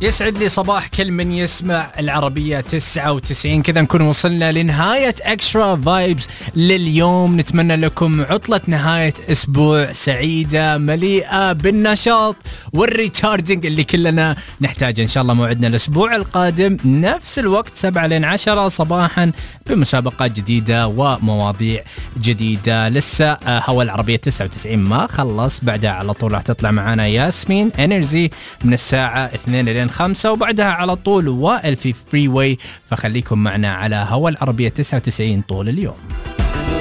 يسعد لي صباح كل من يسمع العربية 99. كذا نكون وصلنا لنهاية اكسترا فايبز لليوم. نتمنى لكم عطلة نهاية اسبوع سعيدة مليئة بالنشاط والريتشارجنج اللي كلنا نحتاجه. ان شاء الله موعدنا الاسبوع القادم نفس الوقت 7 ل 10 صباحا بمسابقات جديدة ومواضيع جديدة. لسه هوا العربية 99 ما خلص، بعدها على طول راح تطلع معنا ياسمين انرجي من الساعة 2 لين 5، وبعدها على طول وائل في فري واي. فخليكم معنا على هوا العربية 99 طول اليوم.